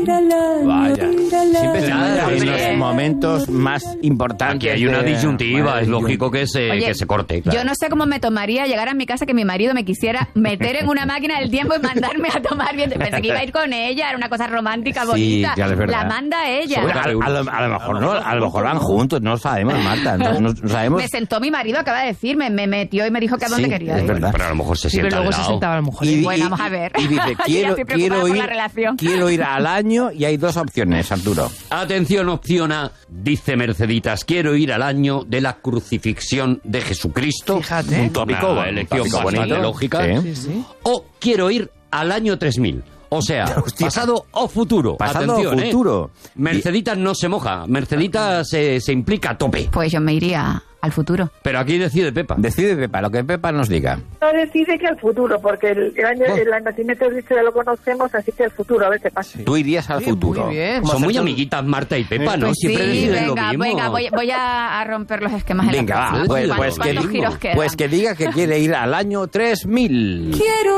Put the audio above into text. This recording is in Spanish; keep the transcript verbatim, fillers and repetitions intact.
Vaya. Siempre se Nada, en hombre. los momentos más importantes. Aquí hay una de- disyuntiva, Vale, es lógico que se, Oye, que se corte. Claro. Yo no sé cómo me tomaría llegar a mi casa que mi marido me quisiera meter en una máquina del tiempo y mandarme a tomar bien. Pensé que iba a ir con ella, era una cosa romántica, Sí, bonita. claro, es verdad. La manda ella. Bueno, a, a lo, a lo mejor no, a lo mejor van juntos, no lo sabemos, Marta, no, no- no sabemos. Me sentó mi marido, acaba de decirme, me metió y me dijo que a dónde Sí, quería es ir. verdad. Pero a lo mejor se Sí, sienta pero luego al se lado. sentaba a lo mejor. Y- Bueno, y- vamos a ver. Y dice, Yo ya quiero, estoy preocupada quiero, por ir, la relación. quiero ir al año y hay dos opciones, Arturo. Atención, opción A, dice Merceditas, quiero ir al año de la crucifixión de Jesucristo. Fíjate. Un tópico, Una bueno, elección tópico bastante bonito. lógica. Sí. Sí, sí. O quiero ir al año tres mil. O sea, Hostia. pasado o futuro. Pasado Atención, o futuro. ¿eh? Merceditas no se moja. Merceditas se, se implica a tope. Pues yo me iría al futuro. Pero aquí decide Pepa. Decide Pepa, lo que Pepa nos diga. No decide que al futuro, porque el, el año, Oh. el nacimiento de Cristo ya lo conocemos, así que al futuro, a ver qué pasa. Tú irías al Sí, futuro. muy bien. Son muy Vamos a hacer amiguitas Marta y Pepa, ¿no? Pues Siempre sí, deciden lo venga, mismo. venga, voy, voy a, a romper los esquemas en Venga, la va, casa. pues, ¿Cuántos- pues que, cuántos giros quedan? pues que diga que quiere ir al año tres mil. Quiero